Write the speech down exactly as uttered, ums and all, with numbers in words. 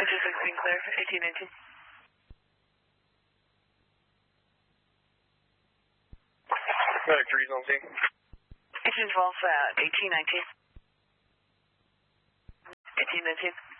Engine sixteen clear, eighteen nineteen. Medic three's on scene. Engine twelve at eighteen nineteen. eighteen nineteen.